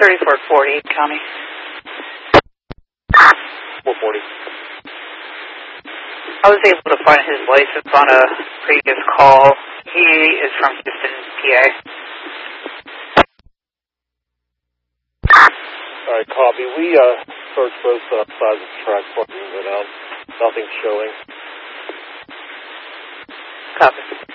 3440 County. 440. I was able to find his license on a previous call. He is from Houston, PA. All right, copy. We searched both sides of the track for you, but nothing's showing. Copy.